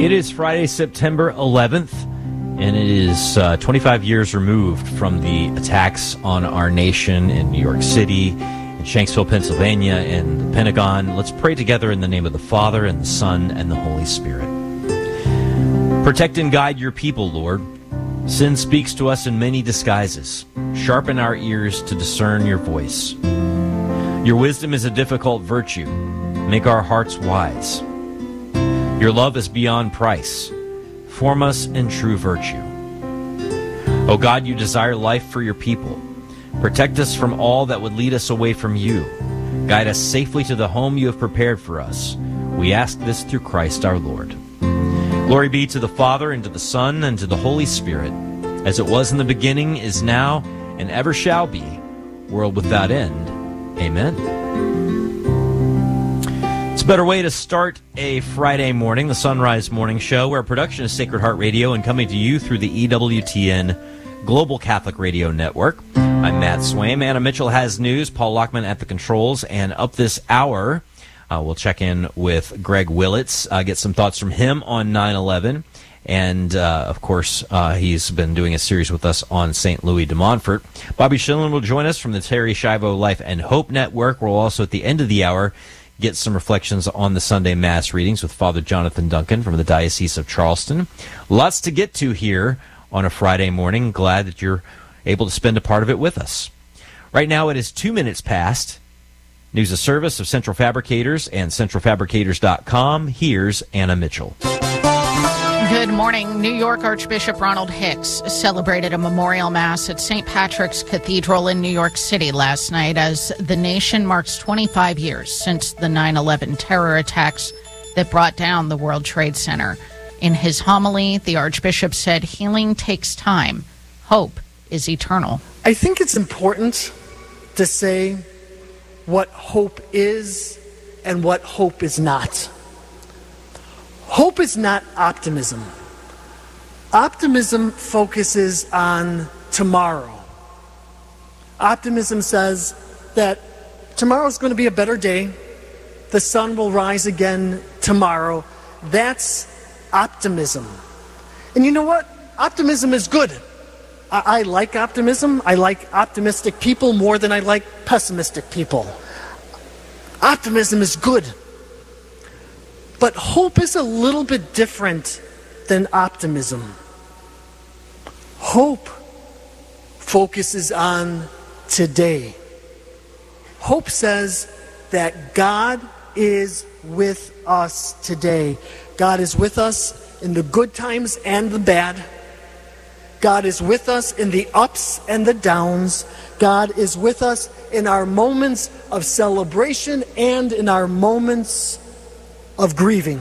It is Friday, September 11th, and it is 25 years removed from the attacks on our nation in New York City, in Shanksville, Pennsylvania, and the Pentagon. Let's pray together in the name of the Father, and the Son, and the Holy Spirit. Protect and guide your people, Lord. Sin speaks to us in many disguises. Sharpen our ears to discern your voice. Your wisdom is a difficult virtue. Make our hearts wise. Your love is beyond price. Form us in true virtue. O God, you desire life for your people. Protect us from all that would lead us away from you. Guide us safely to the home you have prepared for us. We ask this through Christ our Lord. Glory be to the Father, and to the Son, and to the Holy Spirit, as it was in the beginning, is now, and ever shall be, world without end. Amen. It's a better way to start a Friday morning, the Sunrise Morning Show, where production is Sacred Heart Radio and coming to you through the EWTN Global Catholic Radio Network. I'm Matt Swaim. Anna Mitchell has news. Paul Lockman at the controls. And up this hour, we'll check in with Greg Willits, get some thoughts from him on 9/11. And, of course, he's been doing a series with us on St. Louis de Montfort. Bobby Schillen will join us from the Terry Schiavo Life and Hope Network. We'll also, at the end of the hour, get some reflections on the Sunday Mass readings with Father Jonathan Duncan from the Diocese of Charleston. Lots to get to here on a Friday morning. Glad that you're able to spend a part of it with us. Right now it is 2 minutes past. News of service of Central Fabricators and centralfabricators.com. Here's Anna Mitchell. Good morning. New York Archbishop Ronald Hicks celebrated a memorial mass at St. Patrick's Cathedral in New York City last night as the nation marks 25 years since the 9/11 terror attacks that brought down the World Trade Center. In his homily, the Archbishop said healing takes time. Hope is eternal. I think it's important to say what hope is and what hope is not. Hope is not optimism. Optimism focuses on tomorrow. Optimism says that tomorrow's going to be a better day. The sun will rise again tomorrow. That's optimism. And you know what? Optimism is good. I like optimism. I like optimistic people more than I like pessimistic people. Optimism is good. But hope is a little bit different than optimism. Hope focuses on today. Hope says that God is with us today. God is with us in the good times and the bad. God is with us in the ups and the downs. God is with us in our moments of celebration and in our moments of grieving.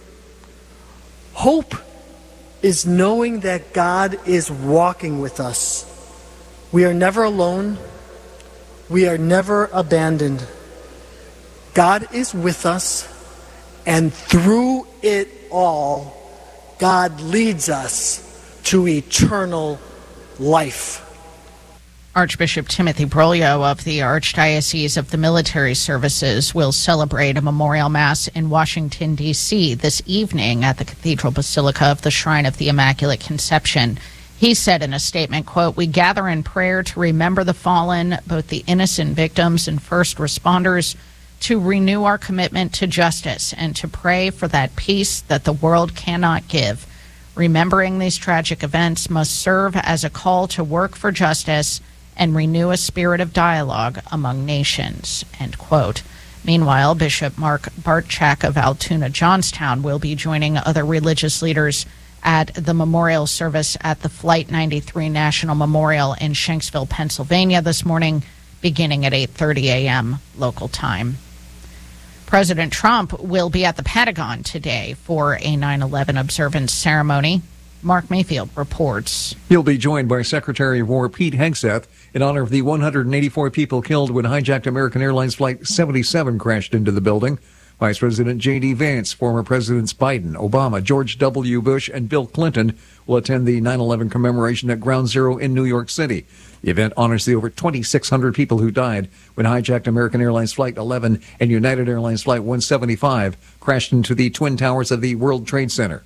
Hope is knowing that God is walking with us. We are never alone. We are never abandoned. God is with us, and through it all, God leads us to eternal life. Archbishop Timothy Broglio of the Archdiocese of the Military Services will celebrate a memorial mass in Washington, D.C. this evening at the Cathedral Basilica of the Shrine of the Immaculate Conception. He said in a statement, quote, "We gather in prayer to remember the fallen, both the innocent victims and first responders, to renew our commitment to justice and to pray for that peace that the world cannot give. Remembering these tragic events must serve as a call to work for justice and renew a spirit of dialogue among nations," end quote. Meanwhile, Bishop Mark Bartchak of Altoona Johnstown will be joining other religious leaders at the memorial service at the Flight 93 National Memorial in Shanksville, Pennsylvania this morning, beginning at 8:30 a.m. local time. President Trump will be at the Pentagon today for a 9/11 observance ceremony. Mark Mayfield reports. He'll be joined by Secretary of War Pete Hegseth in honor of the 184 people killed when hijacked American Airlines Flight 77 crashed into the building. Vice President J.D. Vance, former Presidents Biden, Obama, George W. Bush, and Bill Clinton will attend the 9/11 commemoration at Ground Zero in New York City. The event honors the over 2,600 people who died when hijacked American Airlines Flight 11 and United Airlines Flight 175 crashed into the Twin Towers of the World Trade Center.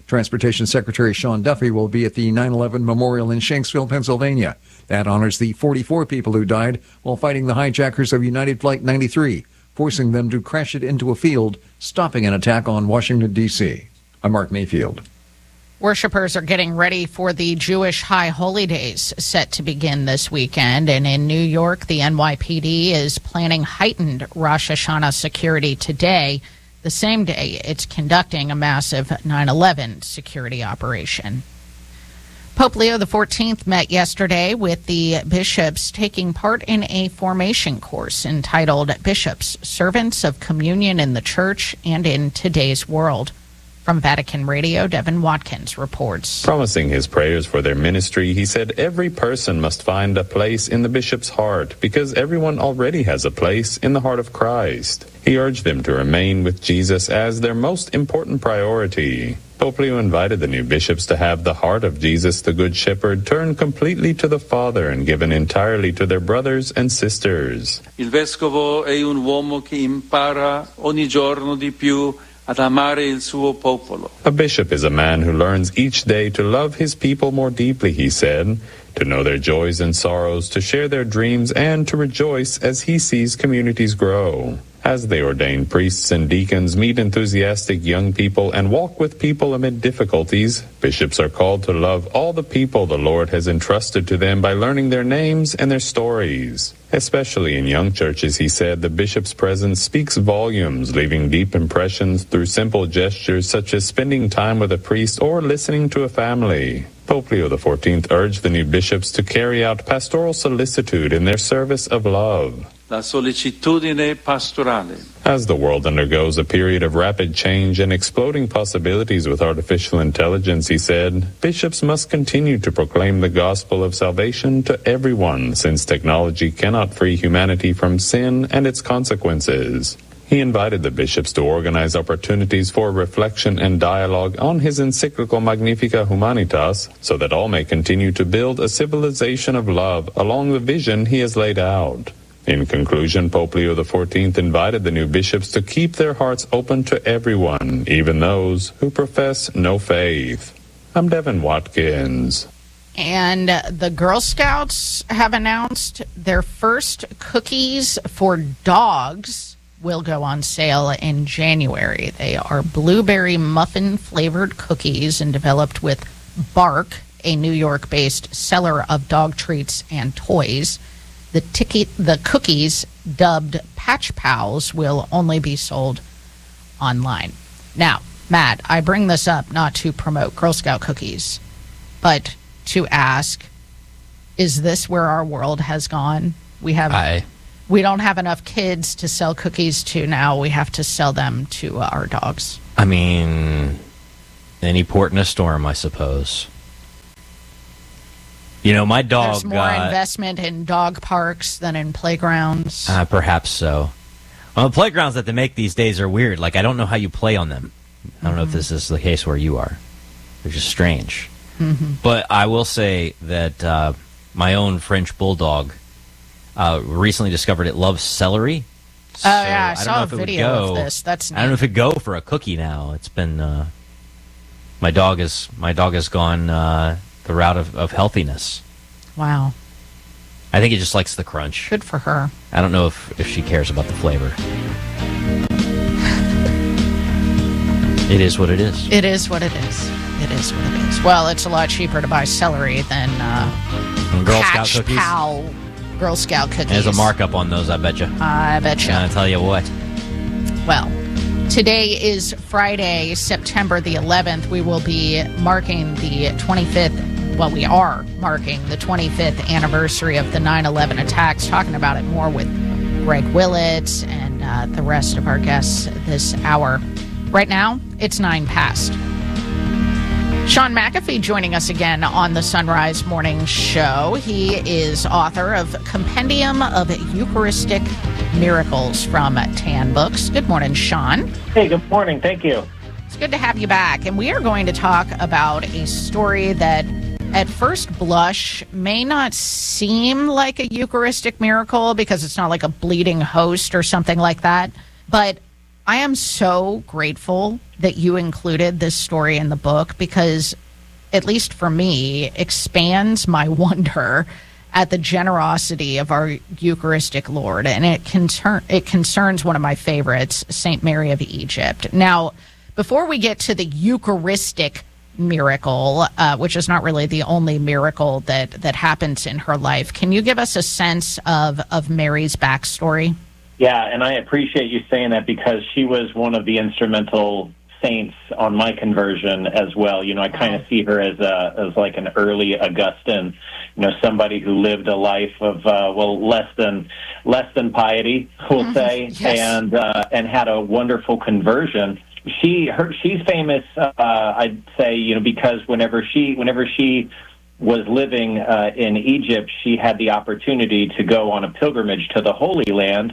Transportation Secretary Sean Duffy will be at the 9/11 Memorial in Shanksville, Pennsylvania. That honors the 44 people who died while fighting the hijackers of United Flight 93, forcing them to crash it into a field, stopping an attack on Washington, D.C. I'm Mark Mayfield. Worshippers are getting ready for the Jewish High Holy Days set to begin this weekend. And in New York, the NYPD is planning heightened Rosh Hashanah security today, the same day it's conducting a massive 9/11 security operation. Pope Leo XIV met yesterday with the bishops taking part in a formation course entitled Bishops, Servants of Communion in the Church and in Today's World. From Vatican Radio, Devin Watkins reports. Promising his prayers for their ministry, he said every person must find a place in the bishop's heart because everyone already has a place in the heart of Christ. He urged them to remain with Jesus as their most important priority. Pope Leo invited the new bishops to have the heart of Jesus, the Good Shepherd, turned completely to the Father and given entirely to their brothers and sisters. Il vescovo è un uomo che impara ogni giorno di più ad amare il suo popolo. A bishop is a man who learns each day to love his people more deeply, he said, to know their joys and sorrows, to share their dreams, and to rejoice as he sees communities grow. As they ordain priests and deacons, meet enthusiastic young people, and walk with people amid difficulties, bishops are called to love all the people the Lord has entrusted to them by learning their names and their stories. Especially in young churches, he said, the bishop's presence speaks volumes, leaving deep impressions through simple gestures such as spending time with a priest or listening to a family. Pope Leo XIV urged the new bishops to carry out pastoral solicitude in their service of love. La sollecitudine pastorale. As the world undergoes a period of rapid change and exploding possibilities with artificial intelligence, he said, bishops must continue to proclaim the gospel of salvation to everyone, since technology cannot free humanity from sin and its consequences. He invited the bishops to organize opportunities for reflection and dialogue on his encyclical Magnificat Humanitas, so that all may continue to build a civilization of love along the vision he has laid out. In conclusion, Pope Leo XIV invited the new bishops to keep their hearts open to everyone, even those who profess no faith. I'm Devin Watkins. And the Girl Scouts have announced their first cookies for dogs will go on sale in January. They are blueberry muffin-flavored cookies and developed with Bark, a New York-based seller of dog treats and toys. The cookies, dubbed Patch Pals, will only be sold online. Now, Matt, I bring this up not to promote Girl Scout cookies, but to ask, is this where our world has gone? We don't have enough kids to sell cookies to now. We have to sell them to our dogs. I mean, any port in a storm, I suppose. You know, my dog... There's more investment in dog parks than in playgrounds. Perhaps so. Well, the playgrounds that they make these days are weird. Like, I don't know how you play on them. I don't know if this is the case where you are. They're just strange. Mm-hmm. But I will say that my own French bulldog recently discovered it loves celery. So I saw a video of this. That's neat. I don't know if it'd go for a cookie now. It's been... My dog has gone... the route of healthiness. Wow. I think it just likes the crunch. Good for her. I don't know if she cares about the flavor. It is what it is. It is what it is. It is what it is. Well, it's a lot cheaper to buy celery than Girl Scout cookies. Pal Girl Scout cookies. There's a markup on those, I bet you. I bet you. I'll tell you what. Well, today is Friday, September the 11th. We will be marking the 25th. Well, we are marking the 25th anniversary of the 9/11 attacks. Talking about it more with Greg Willits and the rest of our guests this hour. Right now, it's 9 past. Sean McAfee joining us again on the Sunrise Morning Show. He is author of Compendium of Eucharistic Miracles from Tan Books. Good morning, Sean. Hey, good morning. Thank you. It's good to have you back. And we are going to talk about a story that at first blush may not seem like a Eucharistic miracle because it's not like a bleeding host or something like that. But I am so grateful that you included this story in the book because, at least for me, expands my wonder at the generosity of our Eucharistic Lord. And it concerns one of my favorites, St. Mary of Egypt. Now, before we get to the Eucharistic miracle, which is not really the only miracle that happens in her life, can you give us a sense of Mary's backstory? Yeah, and I appreciate you saying that because she was one of the instrumental saints on my conversion as well. I kind of see her as like an early Augustine, somebody who lived a life of less than piety, we'll say, yes. and had a wonderful conversion. She's famous, I'd say, because whenever she was living in Egypt, she had the opportunity to go on a pilgrimage to the Holy Land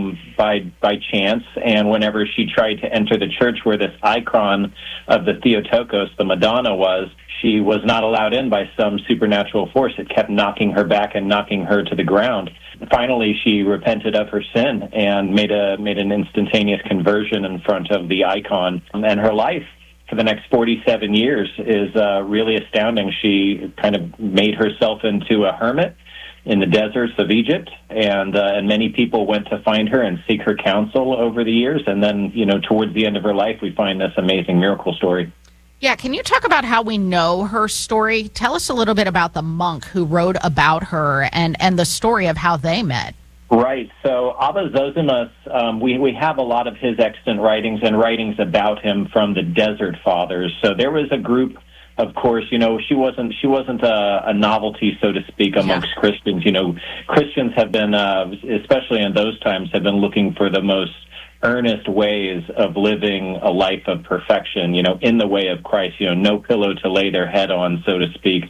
by chance. And whenever she tried to enter the church where this icon of the Theotokos, the Madonna, was, she was not allowed in by some supernatural force. It kept knocking her back and knocking her to the ground. Finally, she repented of her sin and made an instantaneous conversion in front of the icon. And her life for the next 47 years is really astounding. She kind of made herself into a hermit in the deserts of Egypt, and many people went to find her and seek her counsel over the years. And then, towards the end of her life, we find this amazing miracle story. Yeah, can you talk about how we know her story? Tell us a little bit about the monk who wrote about her and the story of how they met. Right. So Abba Zosimus, we have a lot of his extant writings and writings about him from the Desert Fathers. So there was a group, of course, she wasn't a novelty, so to speak, amongst Christians. Christians have been, especially in those times, have been looking for the most earnest ways of living a life of perfection, in the way of Christ, no pillow to lay their head on, so to speak.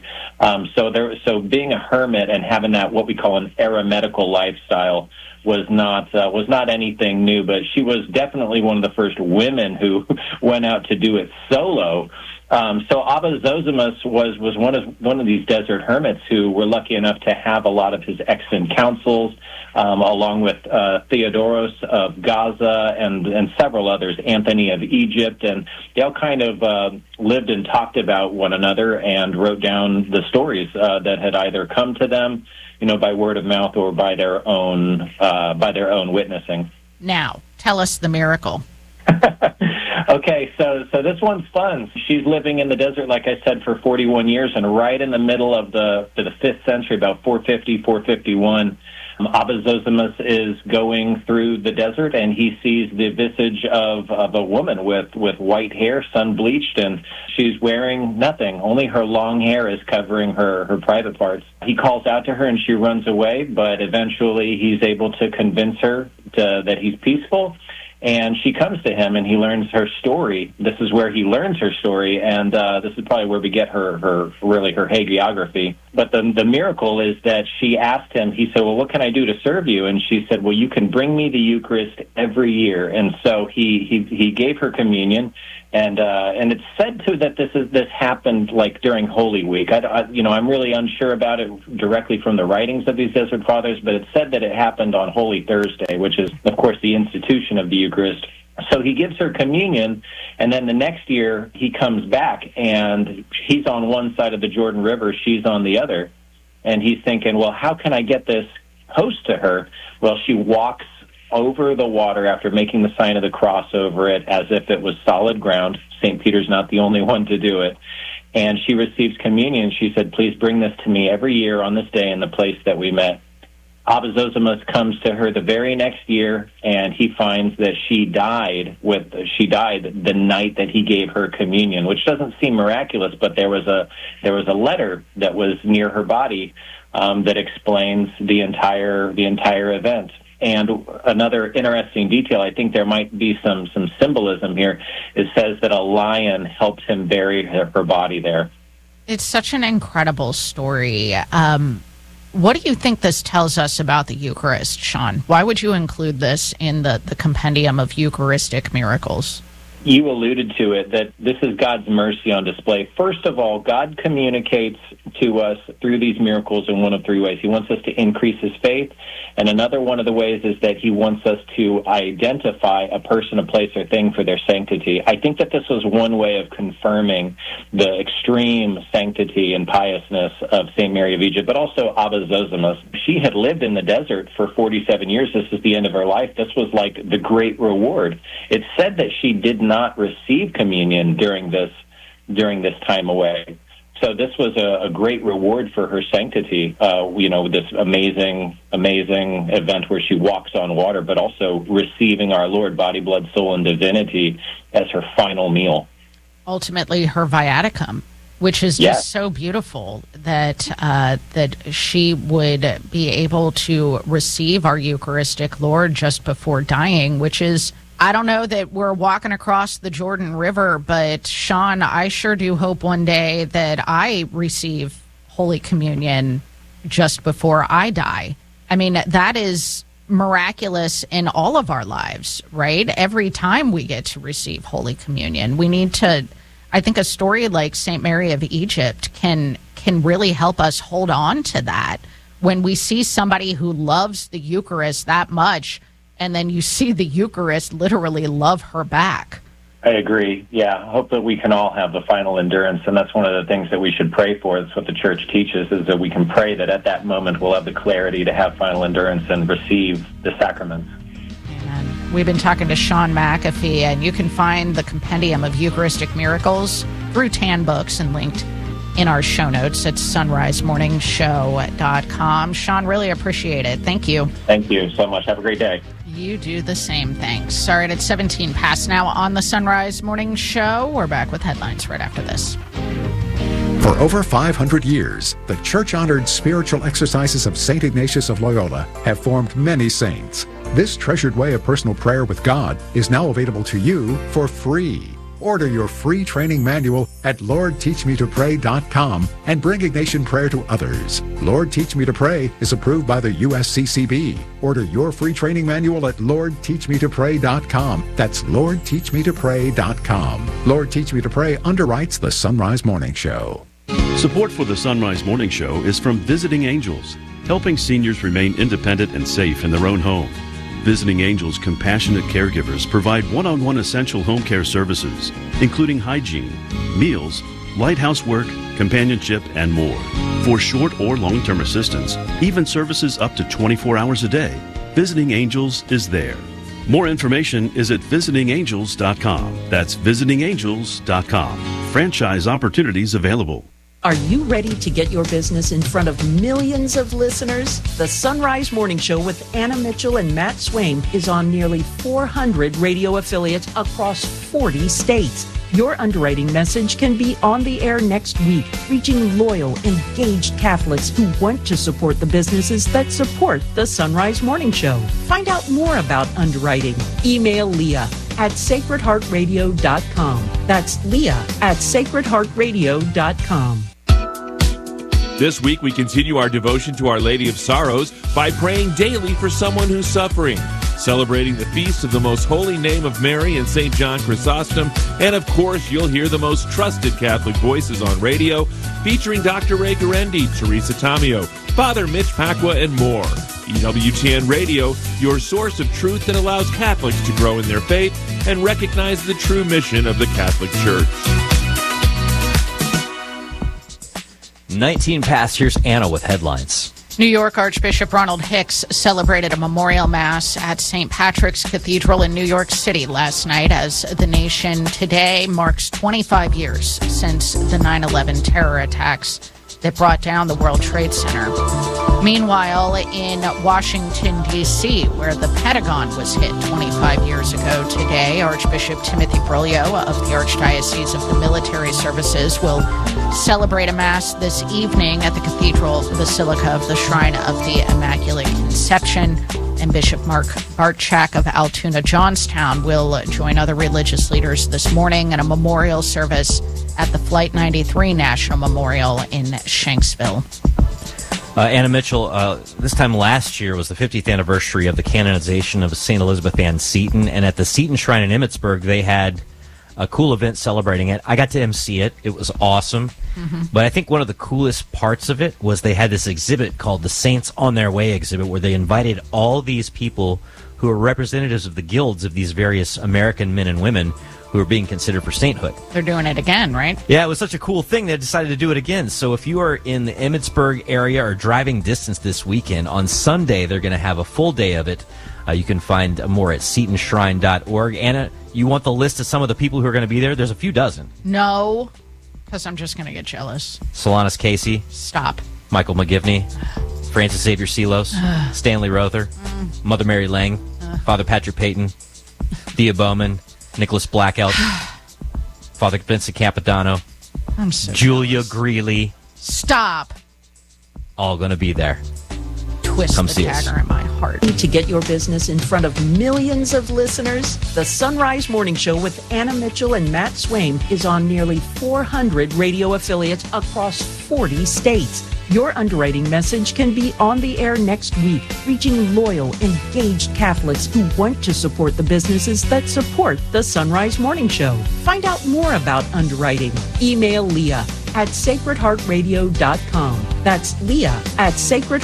So being a hermit and having that, what we call an eremitical lifestyle, was not anything new, but she was definitely one of the first women who went out to do it solo. So Abba Zosimus was one of these desert hermits who were lucky enough to have a lot of his extant counsels, along with Theodoros of Gaza and several others, Anthony of Egypt, and they all kind of lived and talked about one another and wrote down the stories that had either come to them, by word of mouth or by their own witnessing. Now, tell us the miracle. Okay, so this one's fun. She's living in the desert, like I said, for 41 years, and right in the middle of the 5th century, about 450, 451, Abba Zosimus is going through the desert, and he sees the visage of a woman with white hair, sun-bleached, and she's wearing nothing. Only her long hair is covering her private parts. He calls out to her, and she runs away, but eventually he's able to convince her that he's peaceful. And she comes to him, and he learns her story. This is where he learns her story, and this is probably where we get her hagiography. But the miracle is that she asked him, he said, well, what can I do to serve you? And she said, well, you can bring me the Eucharist every year. And so he gave her communion, and it's said, too, that this happened, like, during Holy Week. I'm really unsure about it directly from the writings of these Desert Fathers, but it's said that it happened on Holy Thursday, which is, of course, the institution of the Eucharist. So he gives her communion, and then the next year he comes back, and he's on one side of the Jordan River, she's on the other, and he's thinking, well, how can I get this host to her? Well, she walks over the water after making the sign of the cross over it as if it was solid ground. St. Peter's not the only one to do it. And she receives communion. She said, please bring this to me every year on this day in the place that we met. Abba Zosimus comes to her the very next year, and he finds that she died the night that he gave her communion, which doesn't seem miraculous, but there was a letter that was near her body that explains the entire event. And another interesting detail, I think there might be some symbolism here. It says that a lion helped him bury her body there. It's such an incredible story. What do you think this tells us about the Eucharist, Sean? Why would you include this in the compendium of Eucharistic miracles? You alluded to it, that this is God's mercy on display. First of all, God communicates to us through these miracles in one of three ways. He wants us to increase his faith, and another one of the ways is that he wants us to identify a person, a place, or thing for their sanctity. I think that this was one way of confirming the extreme sanctity and piousness of St. Mary of Egypt, but also Abba Zosimus. She had lived in the desert for 47 years. This is the end of her life. This was like the great reward. It's said that she did not receive communion during this time away. So this was a great reward for her sanctity, this amazing event where she walks on water, but also receiving our Lord, body, blood, soul, and divinity as her final meal. Ultimately, her viaticum, which is just so beautiful that she would be able to receive our Eucharistic Lord just before dying, which is, I don't know that we're walking across the Jordan River, but Sean, I sure do hope one day that I receive Holy Communion just before I die. I mean, that is miraculous in all of our lives, right? Every time we get to receive Holy Communion, we need to, I think a story like St. Mary of Egypt can really help us hold on to that. When we see somebody who loves the Eucharist that much, and then you see the Eucharist literally love her back. I agree. Yeah, I hope that we can all have the final endurance, and that's one of the things that we should pray for. That's what the Church teaches, is that we can pray that at that moment we'll have the clarity to have final endurance and receive the sacraments. Amen. We've been talking to Sean McAfee, and you can find the Compendium of Eucharistic Miracles through Tan Books and linked in our show notes at sunrisemorningshow.com. Sean, really appreciate it. Thank you. Thank you so much. Have a great day. You do the same. Thanks. All right, it's 17 past now on the Sunrise Morning Show. We're back with headlines right after this. For over 500 years, the church-honored spiritual exercises of St. Ignatius of Loyola have formed many saints. This treasured way of personal prayer with God is now available to you for free. Order your free training manual at LordTeachMeToPray.com and bring Ignatian prayer to others. Lord Teach Me to Pray is approved by the USCCB. Order your free training manual at LordTeachMeToPray.com. That's LordTeachMeToPray.com. Lord Teach Me to Pray underwrites the Sunrise Morning Show. Support for the Sunrise Morning Show is from Visiting Angels, helping seniors remain independent and safe in their own home. Visiting Angels compassionate caregivers provide one-on-one essential home care services, including hygiene, meals, light housework, companionship, and more. For short or long-term assistance, even services up to 24 hours a day, Visiting Angels is there. More information is at visitingangels.com. That's visitingangels.com. Franchise opportunities available. Are you ready to get your business in front of millions of listeners? The Sunrise Morning Show with Anna Mitchell and Matt Swain is on nearly 400 radio affiliates across 40 states. Your underwriting message can be on the air next week, reaching loyal, engaged Catholics who want to support the businesses that support the Sunrise Morning Show. Find out more about underwriting. Email Leah at sacredheartradio.com. That's Leah at sacredheartradio.com. This week, we continue our devotion to Our Lady of Sorrows by praying daily for someone who's suffering, celebrating the feast of the Most Holy Name of Mary and St. John Chrysostom, and of course, you'll hear the most trusted Catholic voices on radio, featuring Dr. Ray Guarendi, Teresa Tomeo, Father Mitch Pacwa, and more. EWTN Radio, your source of truth that allows Catholics to grow in their faith and recognize the true mission of the Catholic Church. 19 past, here's Anna with headlines. New York Archbishop Ronald Hicks celebrated a memorial mass at St. Patrick's Cathedral in New York City last night as the nation today marks 25 years since the 9/11 terror attacks that brought down the World Trade Center. Meanwhile, in Washington, D.C., where the Pentagon was hit 25 years ago today, Archbishop Timothy Broglio of the Archdiocese of the Military Services will celebrate a Mass this evening at the Cathedral Basilica of the Shrine of the Immaculate Conception. And Bishop Mark Bartchak of Altoona Johnstown will join other religious leaders this morning in a memorial service at the Flight 93 National Memorial in Shanksville. Anna Mitchell, this time last year was the 50th anniversary of the canonization of St. Elizabeth Ann Seton, and at the Seton Shrine in Emmitsburg, they had a cool event celebrating it. I got to MC it. It was awesome. Mm-hmm. But I think one of the coolest parts of it was they had this exhibit called the Saints on Their Way exhibit, where they invited all these people who are representatives of the guilds of these various American men and women who are being considered for sainthood. They're doing it again, right? Yeah, it was such a cool thing they decided to do it again. So if you are in the Emmitsburg area or driving distance this weekend, on Sunday they're going to have a full day of it. You can find more at SetonShrine.org. Anna, you want the list of some of the people who are going to be there? There's a few dozen. No, because I'm just going to get jealous. Solanus Casey. Stop. Michael McGivney. Francis Xavier Sealos. Stanley Rother. Mother Mary Lang. Father Patrick Payton. Thea Bowman. Nicholas Blackout. Father Vincent Capodanno. I'm so Julia jealous. Greeley. Stop. All going to be there. Twist Come the see us. dagger in my heart. To get your business in front of millions of listeners, the Sunrise Morning Show with Anna Mitchell and Matt Swain is on nearly 400 radio affiliates across 40 states. Your underwriting message can be on the air next week, reaching loyal, engaged Catholics who want to support the businesses that support the Sunrise Morning Show. Find out more about underwriting. Email Leah at sacredheartradio.com. That's Leah at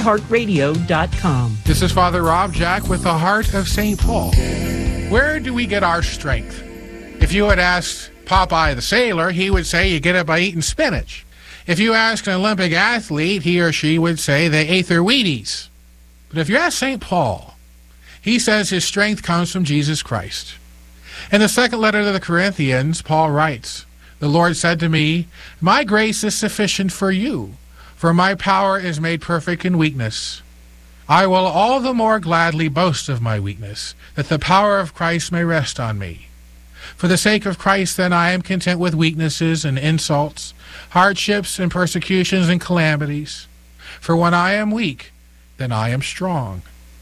sacredheartradio.com. This is Father Rob Jack with the Heart of St. Paul. Where do we get our strength? If you had asked Popeye the sailor, he would say you get it by eating spinach. If you ask an Olympic athlete, he or she would say they ate their Wheaties. But if you ask St. Paul, he says his strength comes from Jesus Christ. In the second letter to the Corinthians, Paul writes, "The Lord said to me, my grace is sufficient for you, for my power is made perfect in weakness. I will all the more gladly boast of my weakness, that the power of Christ may rest on me. For the sake of Christ, then, I am content with weaknesses and insults, hardships and persecutions and calamities. For when I am weak, then I am strong."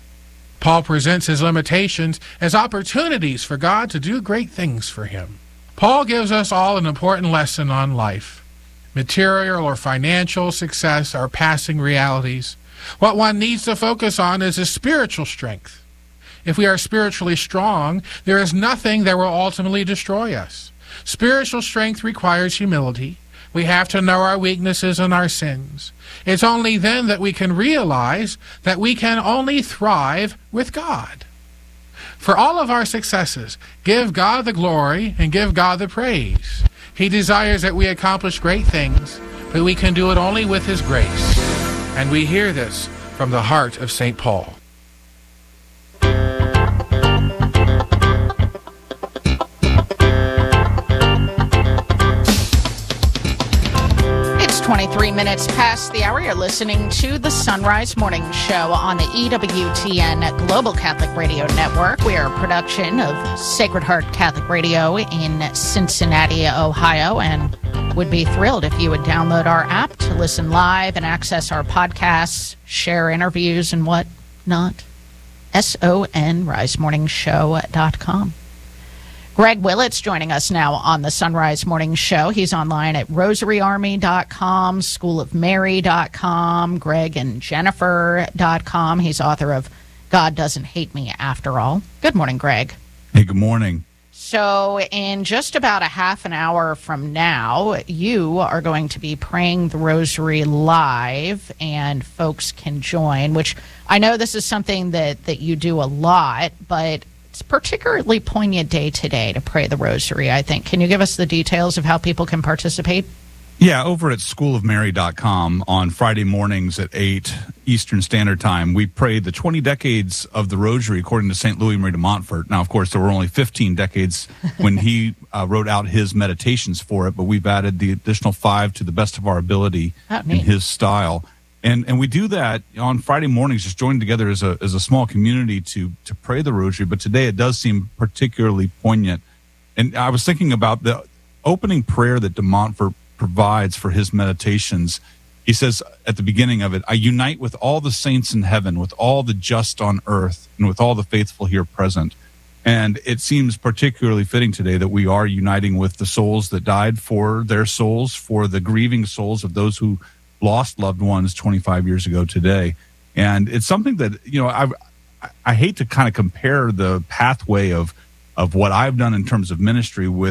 Paul presents his limitations as opportunities for God to do great things for him. Paul gives us all an important lesson on life. Material or financial success are passing realities. What one needs to focus on is his spiritual strength. If we are spiritually strong, there is nothing that will ultimately destroy us. Spiritual strength requires humility. We have to know our weaknesses and our sins. It's only then that we can realize that we can only thrive with God. For all of our successes, give God the glory and give God the praise. He desires that we accomplish great things, but we can do it only with His grace. And we hear this from the heart of St. Paul. It's 23 minutes past the hour. You're listening to the Sunrise Morning Show on the EWTN Global Catholic Radio Network. We are a production of Sacred Heart Catholic Radio in Cincinnati, Ohio, and would be thrilled if you would download our app to listen live and access our podcasts, share interviews, and what not. SONRiseMorningshow.com. Greg Willett's joining us now on the Sunrise Morning Show. He's online at rosaryarmy.com, schoolofmary.com, gregandjennifer.com. He's author of God Doesn't Hate Me After All. Good morning, Greg. Hey, good morning. So in just about a half an hour from now, you are going to be praying the rosary live, and folks can join, which I know this is something that you do a lot, but it's a particularly poignant day today to pray the rosary, I think. Can you give us the details of how people can participate? Yeah, over at schoolofmary.com on Friday mornings at 8 Eastern Standard Time, we pray the 20 decades of the Rosary according to St. Louis Marie de Montfort. Now, of course, there were only 15 decades when he wrote out his meditations for it, but we've added the additional 5 to the best of our ability in his style. And we do that on Friday mornings, just joining together as a small community to pray the Rosary. But today it does seem particularly poignant. And I was thinking about the opening prayer that de Montfort provides for his meditations. He says at the beginning of it, "I unite with all the saints in heaven, with all the just on earth, and with all the faithful here present." And it seems particularly fitting today that we are uniting with the souls that died, for their souls, for the grieving souls of those who lost loved ones 25 years ago today. And it's something that, you know, I hate to kind of compare the pathway of what I've done in terms of ministry with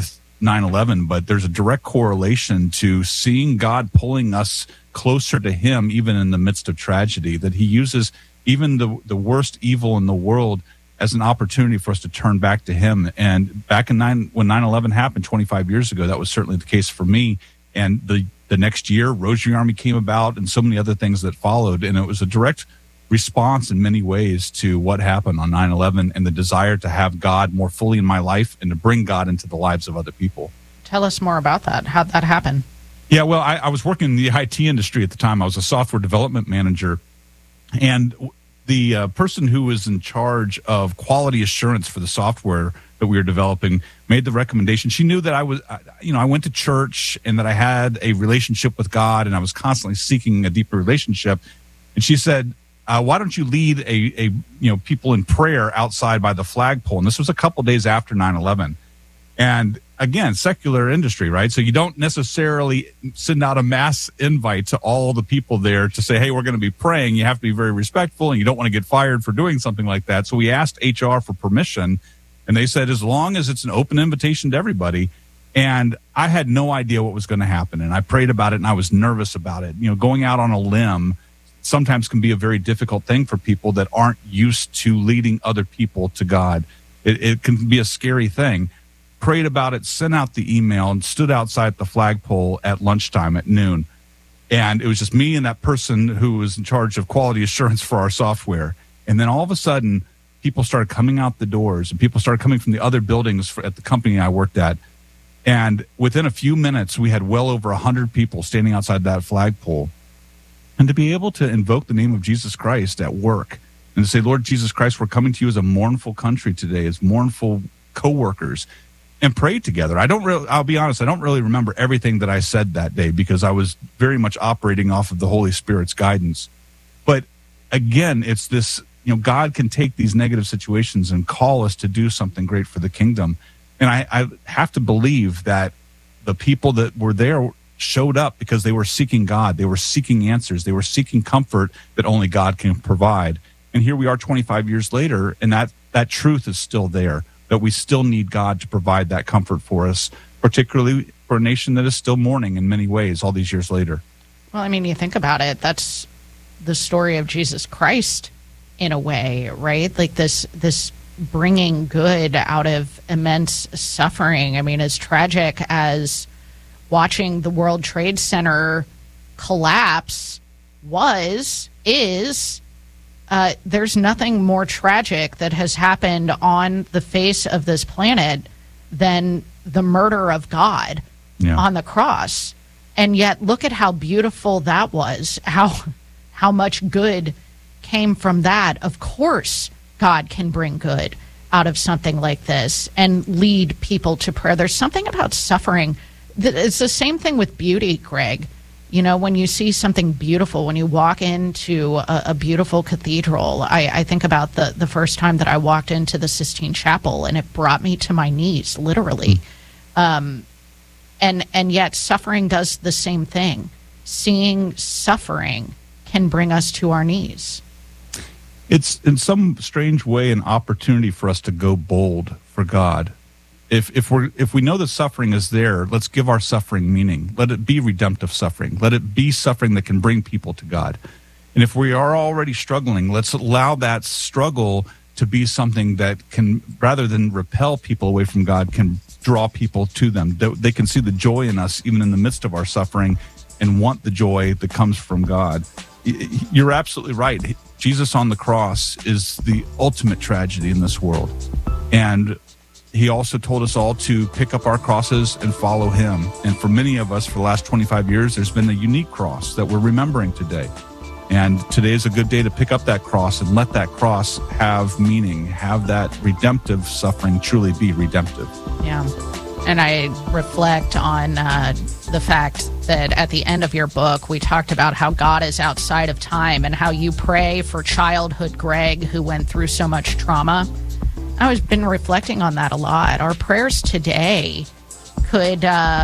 9/11, but there's a direct correlation to seeing God pulling us closer to him, even in the midst of tragedy, that he uses even the worst evil in the world as an opportunity for us to turn back to him. And back when 9/11 happened 25 years ago, that was certainly the case for me. And the next year, Rosary Army came about and so many other things that followed. And it was a direct response in many ways to what happened on 9/11 and the desire to have God more fully in my life and to bring God into the lives of other people. Tell us more about that. How'd that happen? Yeah, well, I was working in the IT industry at the time. I was a software development manager. And the person who was in charge of quality assurance for the software that we were developing made the recommendation. She knew that I went to church and that I had a relationship with God and I was constantly seeking a deeper relationship. And she said, why don't you lead a people in prayer outside by the flagpole? And this was a couple days after 9/11. And again, secular industry, right? So you don't necessarily send out a mass invite to all the people there to say, hey, we're going to be praying. You have to be very respectful and you don't want to get fired for doing something like that. So we asked HR for permission and they said, as long as it's an open invitation to everybody. And I had no idea what was going to happen. And I prayed about it and I was nervous about it. Going out on a limb sometimes can be a very difficult thing for people that aren't used to leading other people to God. It can be a scary thing. Prayed about it, sent out the email, and stood outside the flagpole at lunchtime at noon. And it was just me and that person who was in charge of quality assurance for our software. And then all of a sudden, people started coming out the doors, and people started coming from the other buildings at the company I worked at. And within a few minutes, we had well over 100 people standing outside that flagpole. And to be able to invoke the name of Jesus Christ at work and to say, Lord Jesus Christ, we're coming to you as a mournful country today, as mournful coworkers, and pray together. I'll be honest, I don't really remember everything that I said that day because I was very much operating off of the Holy Spirit's guidance. But again, it's this, God can take these negative situations and call us to do something great for the kingdom. And I have to believe that the people that were there showed up because they were seeking God. They were seeking answers. They were seeking comfort that only God can provide. And here we are 25 years later, and that truth is still there, that we still need God to provide that comfort for us, particularly for a nation that is still mourning in many ways all these years later. Well, I mean, you think about it, that's the story of Jesus Christ in a way, right? Like this bringing good out of immense suffering. I mean, as tragic as watching the World Trade Center collapse is, there's nothing more tragic that has happened on the face of this planet than the murder of God on the cross. And yet, look at how beautiful that was, how much good came from that. Of course, God can bring good out of something like this and lead people to prayer. There's something about suffering. It's the same thing with beauty, Greg. When you see something beautiful, when you walk into a beautiful cathedral, I think about the first time that I walked into the Sistine Chapel, and it brought me to my knees, literally. And yet suffering does the same thing. Seeing suffering can bring us to our knees. It's in some strange way an opportunity for us to go bold for God. If we know that suffering is there, let's give our suffering meaning. Let it be redemptive suffering. Let it be suffering that can bring people to God. And if we are already struggling, let's allow that struggle to be something that can, rather than repel people away from God, can draw people to them. They can see the joy in us even in the midst of our suffering and want the joy that comes from God. You're absolutely right. Jesus on the cross is the ultimate tragedy in this world. And he also told us all to pick up our crosses and follow him. And for many of us, for the last 25 years, there's been a unique cross that we're remembering today. And today is a good day to pick up that cross and let that cross have meaning, have that redemptive suffering truly be redemptive. Yeah. And I reflect on the fact that at the end of your book, we talked about how God is outside of time and how you pray for childhood Greg who went through so much trauma. I've been reflecting on that a lot. Our prayers today could,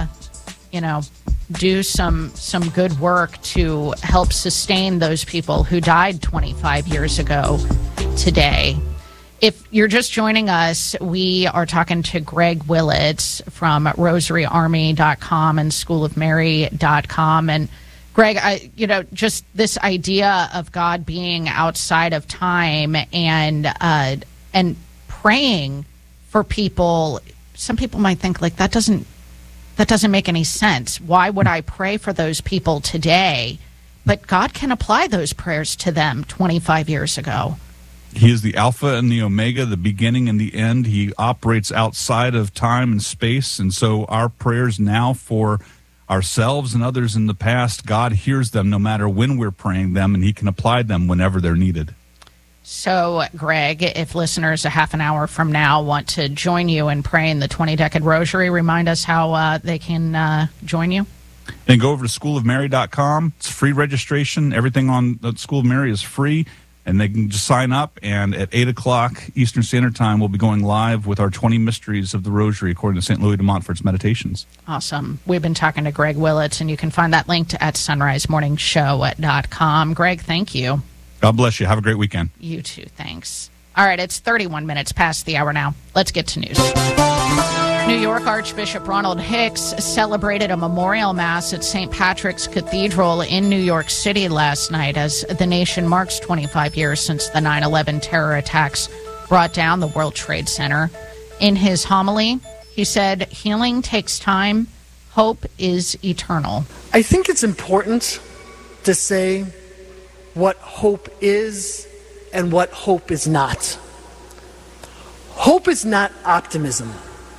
do some good work to help sustain those people who died 25 years ago today. If you're just joining us, we are talking to Greg Willits from rosaryarmy.com and schoolofmary.com. And Greg, just this idea of God being outside of time and praying for people. Some people might think like that doesn't make any sense. Why would I pray for those people today? But God can apply those prayers to them 25 years ago. He is the Alpha and the Omega, the beginning and the end. He operates outside of time and space. And so our prayers now for ourselves and others in the past, God hears them no matter when we're praying them, and he can apply them whenever they're needed. So, Greg, if listeners a half an hour from now want to join you in praying the 20-decade rosary, remind us how they can join you. And go over to schoolofmary.com. It's free registration. Everything on the School of Mary is free. And they can just sign up, and at 8 o'clock Eastern Standard Time, we'll be going live with our 20 Mysteries of the Rosary, according to St. Louis de Montfort's Meditations. Awesome. We've been talking to Greg Willits, and you can find that linked at sunrisemorningshow.com. Greg, thank you. God bless you. Have a great weekend. You too. Thanks. All right, it's 31 minutes past the hour now. Let's get to news. New York Archbishop Ronald Hicks celebrated a memorial mass at St. Patrick's Cathedral in New York City last night as the nation marks 25 years since the 9/11 terror attacks brought down the World Trade Center. In his homily, he said, "Healing takes time. Hope is eternal." I think it's important to say what hope is and what hope is not. Hope is not optimism.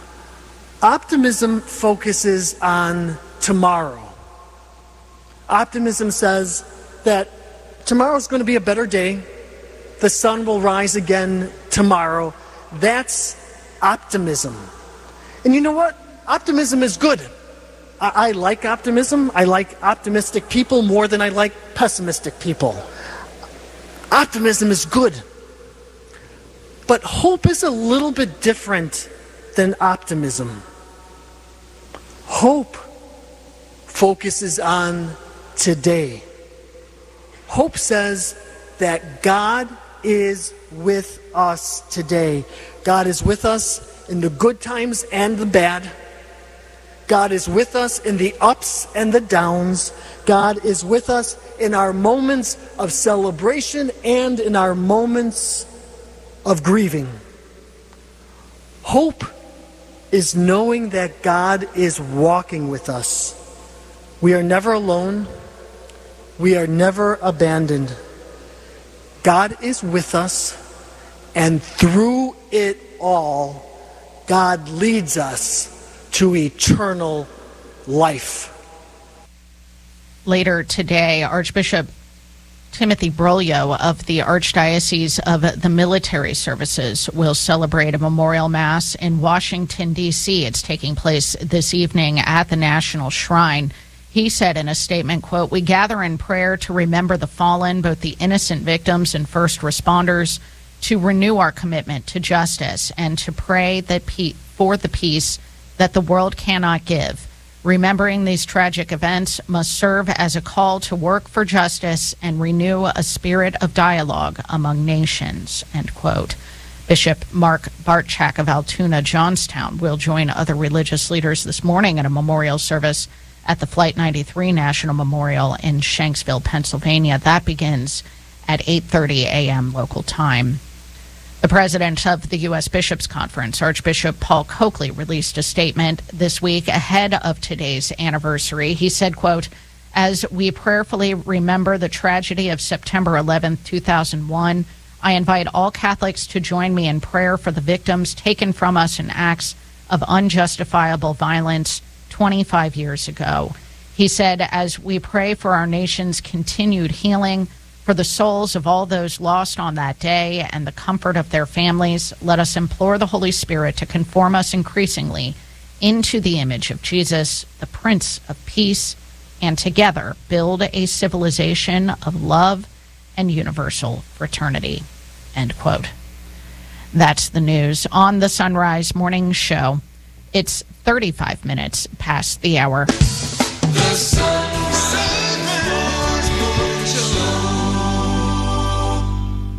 Optimism focuses on tomorrow. Optimism says that tomorrow's going to be a better day. The sun will rise again tomorrow. That's optimism. And you know what? Optimism is good. I like optimism. I like optimistic people more than I like pessimistic people. Optimism is good. But hope is a little bit different than optimism. Hope focuses on today. Hope says that God is with us today. God is with us in the good times and the bad. God is with us in the ups and the downs. God is with us in our moments of celebration and in our moments of grieving. Hope is knowing that God is walking with us. We are never alone. We are never abandoned. God is with us, and through it all, God leads us to eternal life. Later today, Archbishop Timothy Broglio of the Archdiocese of the Military Services will celebrate a memorial mass in Washington, D.C. It's taking place this evening at the National Shrine. He said in a statement, quote, "We gather in prayer to remember the fallen, both the innocent victims and first responders, to renew our commitment to justice and to pray that for the peace that the world cannot give. Remembering these tragic events must serve as a call to work for justice and renew a spirit of dialogue among nations," end quote. Bishop Mark Bartchak of Altoona, Johnstown, will join other religious leaders this morning at a memorial service at the Flight 93 National Memorial in Shanksville, Pennsylvania. That begins at 8:30 a.m. local time. The president of the U.S. Bishops' Conference, Archbishop Paul Coakley, released a statement this week ahead of today's anniversary. He said, quote, "As we prayerfully remember the tragedy of September 11th, 2001, I invite all Catholics to join me in prayer for the victims taken from us in acts of unjustifiable violence 25 years ago." He said, "As we pray for our nation's continued healing, for the souls of all those lost on that day and the comfort of their families, let us implore the Holy Spirit to conform us increasingly into the image of Jesus, the Prince of Peace, and together build a civilization of love and universal fraternity," end quote. That's the news on the Sunrise Morning Show. It's 35 minutes past the hour. The Sunrise Morning Show.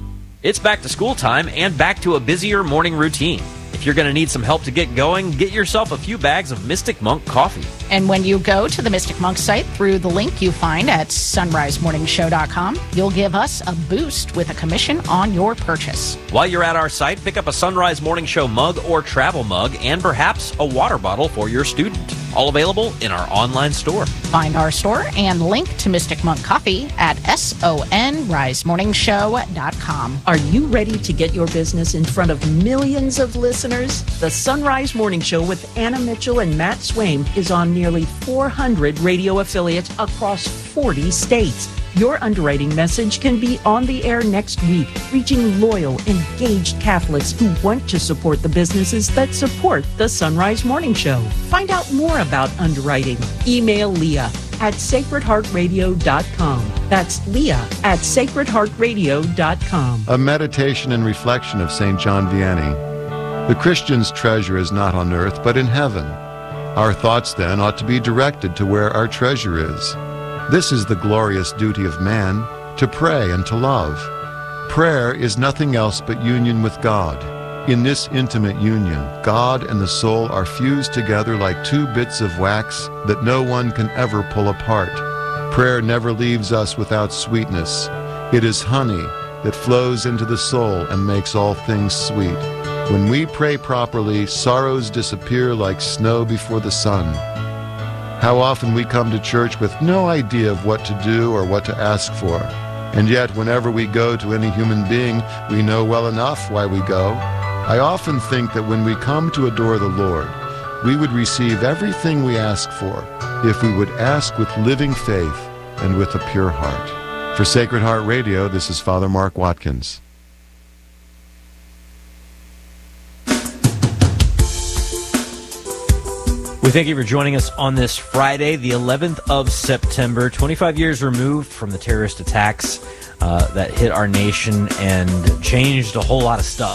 It's back to school time and back to a busier morning routine. If you're going to need some help to get going, get yourself a few bags of Mystic Monk coffee. And when you go to the Mystic Monk site through the link you find at sunrisemorningshow.com, you'll give us a boost with a commission on your purchase. While you're at our site, pick up a Sunrise Morning Show mug or travel mug and perhaps a water bottle for your student. All available in our online store. Find our store and link to Mystic Monk Coffee at sonrisemorningshow.com. Are you ready to get your business in front of millions of listeners? The Sunrise Morning Show with Anna Mitchell and Matt Swaim is on nearly 400 radio affiliates across 40 states. Your underwriting message can be on the air next week, reaching loyal, engaged Catholics who want to support the businesses that support the Sunrise Morning Show. Find out more about underwriting. Email Leah at sacredheartradio.com. That's Leah at sacredheartradio.com. A meditation and reflection of St. John Vianney. The Christian's treasure is not on earth, but in heaven. Our thoughts, then, ought to be directed to where our treasure is. This is the glorious duty of man, to pray and to love. Prayer is nothing else but union with God. In this intimate union, God and the soul are fused together like two bits of wax that no one can ever pull apart. Prayer never leaves us without sweetness. It is honey that flows into the soul and makes all things sweet. When we pray properly, sorrows disappear like snow before the sun. How often we come to church with no idea of what to do or what to ask for. And yet, whenever we go to any human being, we know well enough why we go. I often think that when we come to adore the Lord, we would receive everything we ask for if we would ask with living faith and with a pure heart. For Sacred Heart Radio, this is Father Mark Watkins. We thank you for joining us on this Friday, the 11th of September, 25 years removed from the terrorist attacks that hit our nation and changed a whole lot of stuff.